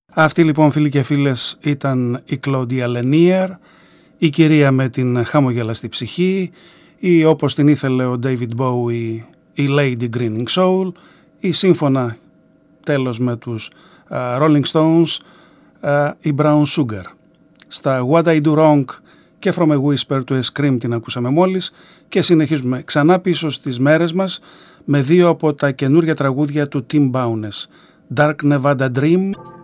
Αυτή λοιπόν, φίλοι και φίλες, ήταν η Claudia Lanier, η κυρία με την χαμογελαστή ψυχή, ή όπως την ήθελε ο David Bowie, η Lady Grinning Soul, ή σύμφωνα τέλος με τους Rolling Stones, η Brown Sugar. Στα What I Do Wrong και From a Whisper to a Scream την ακούσαμε μόλις, και συνεχίζουμε ξανά πίσω στις μέρες μας με δύο από τα καινούργια τραγούδια του Tim Bowness, Dark Nevada Dream